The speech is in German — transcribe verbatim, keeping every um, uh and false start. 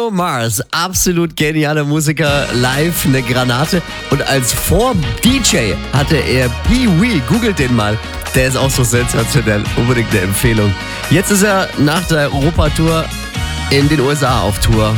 Bruno Mars, absolut genialer Musiker, live eine Granate. Und als Vor-D J hatte er Pee Wee, googelt den mal. Der ist auch so sensationell, unbedingt eine Empfehlung. Jetzt ist er nach der Europatour in den U S A auf Tour.